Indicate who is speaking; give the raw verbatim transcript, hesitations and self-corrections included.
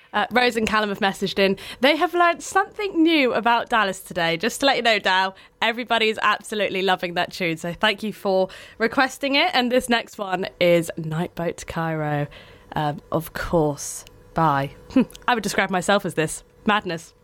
Speaker 1: Uh, Rose and Callum have messaged in. They have learnt something new about Dallas today. Just to let you know, Dal, everybody's absolutely loving that tune. So thank you for requesting it. And this next one is Night Boat to Cairo. Um, of course, by, I would describe myself as this, madness.